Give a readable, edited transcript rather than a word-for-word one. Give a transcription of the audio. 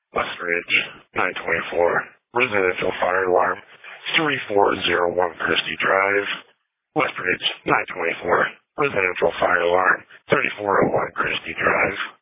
Westridge, 924. Residential fire alarm, 3401 Christie Drive. Westridge, 924. Residential fire alarm, 3401 Christie Drive.